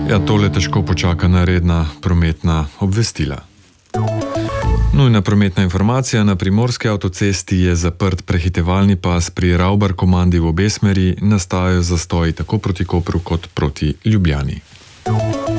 Ja, tole težko počaka na redna prometna obvestila. Nujna prometna informacija: na primorski avtocesti je zaprt prehitevalni pas pri Ravbar komandi v obe smeri, nastajajo zastoji tako proti Kopru kot proti Ljubljani.